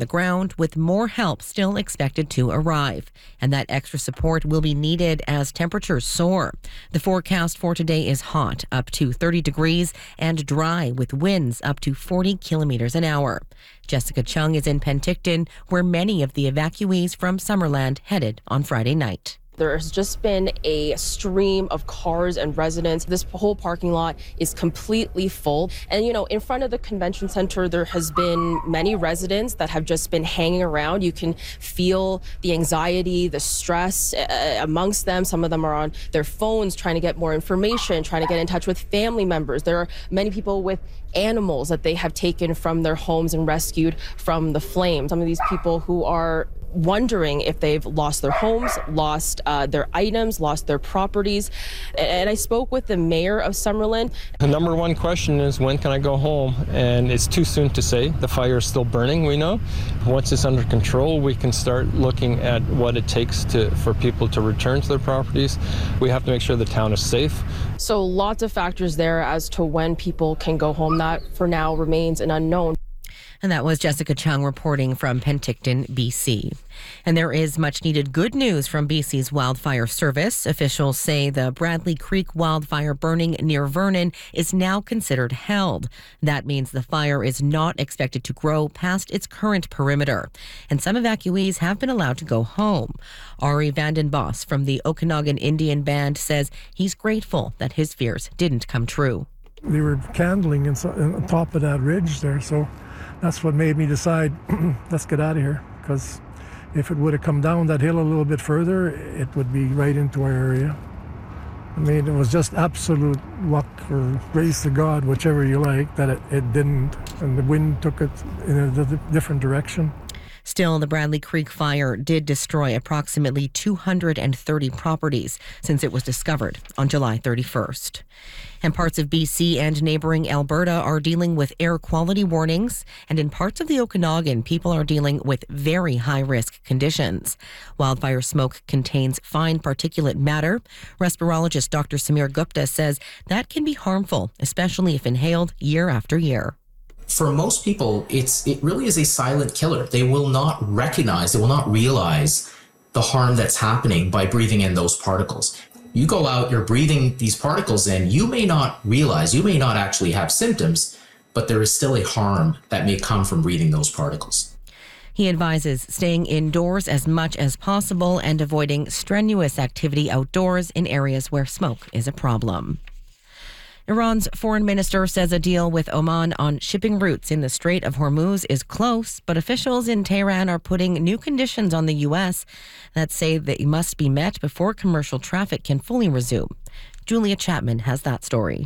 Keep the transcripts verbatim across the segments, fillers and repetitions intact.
the ground, with more help still expected to arrive. And that extra support will be needed as temperatures soar. The forecast for today is hot, up to thirty degrees, and dry with winds up to forty kilometers an hour. Jessica Chung is in Penticton, where many of the evacuees from Summerland headed on Friday night. There's just been a stream of cars and residents. This whole parking lot is completely full. And, you know, in front of the convention center, there has been many residents that have just been hanging around. You can feel the anxiety, the stress uh, amongst them. Some of them are on their phones trying to get more information, trying to get in touch with family members. There are many people with animals that they have taken from their homes and rescued from the flames. Some of these people who are wondering if they've lost their homes, lost uh, their items, lost their properties. And I spoke with the mayor of Summerland. The number one question is, when can I go home? And it's too soon to say. The fire is still burning, we know. Once it's under control, we can start looking at what it takes to for people to return to their properties. We have to make sure the town is safe. So lots of factors there as to when people can go home. That for now remains an unknown. And that was Jessica Chung reporting from Penticton, B C. And there is much needed good news from B C's Wildfire Service. Officials say the Bradley Creek wildfire burning near Vernon is now considered held. That means the fire is not expected to grow past its current perimeter. And some evacuees have been allowed to go home. Ari Vandenbos from the Okanagan Indian Band says he's grateful that his fears didn't come true. They were candling on top of that ridge there, so that's what made me decide, let's get out of here, because if it would have come down that hill a little bit further, it would be right into our area. I mean, it was just absolute luck or grace to God, whichever you like, that it, it didn't, and the wind took it in a different direction. Still, the Bradley Creek fire did destroy approximately two hundred thirty properties since it was discovered on July thirty-first. And parts of B C and neighboring Alberta are dealing with air quality warnings, and in parts of the Okanagan, people are dealing with very high-risk conditions. Wildfire smoke contains fine particulate matter. Respirologist Doctor Samir Gupta says that can be harmful, especially if inhaled year after year. For most people, it's it really is a silent killer. They will not recognize, they will not realize the harm that's happening by breathing in those particles. You go out, you're breathing these particles in, you may not realize, you may not actually have symptoms, but there is still a harm that may come from breathing those particles. He advises staying indoors as much as possible and avoiding strenuous activity outdoors in areas where smoke is a problem. Iran's foreign minister says a deal with Oman on shipping routes in the Strait of Hormuz is close, but officials in Tehran are putting new conditions on the U S that say they must be met before commercial traffic can fully resume. Julia Chapman has that story.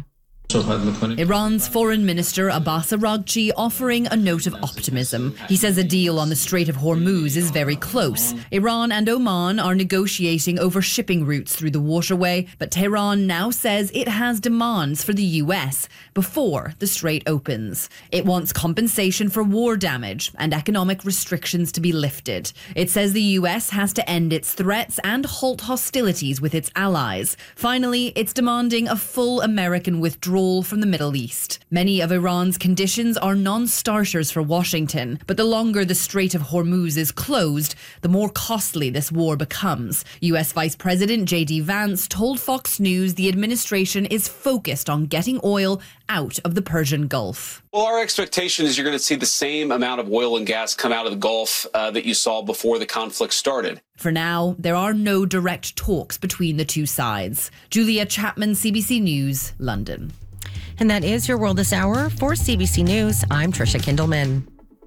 Iran's foreign minister Abbas Araghchi offering a note of optimism. He says a deal on the Strait of Hormuz is very close. Iran and Oman are negotiating over shipping routes through the waterway, but Tehran now says it has demands for the U S before the strait opens. It wants compensation for war damage and economic restrictions to be lifted. It says the U S has to end its threats and halt hostilities with its allies. Finally, it's demanding a full American withdrawal from the Middle East. Many of Iran's conditions are non-starters for Washington, but the longer the Strait of Hormuz is closed, the more costly this war becomes. U S Vice President J D Vance told Fox News the administration is focused on getting oil out of the Persian Gulf. Well, our expectation is you're going to see the same amount of oil and gas come out of the Gulf uh, that you saw before the conflict started. For now, there are no direct talks between the two sides. Julia Chapman, C B C News, London. And that is your World This Hour. For C B C News, I'm Tricia Kindleman.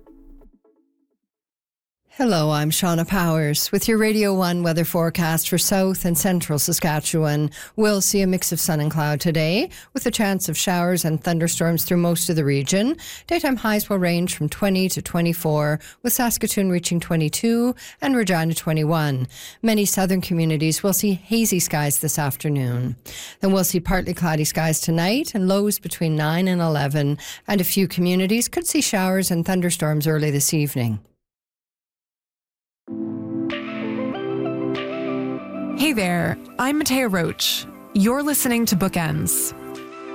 Hello, I'm Shauna Powers with your Radio one weather forecast for south and central Saskatchewan. We'll see a mix of sun and cloud today with a chance of showers and thunderstorms through most of the region. Daytime highs will range from twenty to twenty-four, with Saskatoon reaching twenty-two and Regina twenty-one. Many southern communities will see hazy skies this afternoon. Then we'll see partly cloudy skies tonight and lows between nine and eleven, and a few communities could see showers and thunderstorms early this evening. Hey there, I'm Matea Roach. You're listening to Bookends.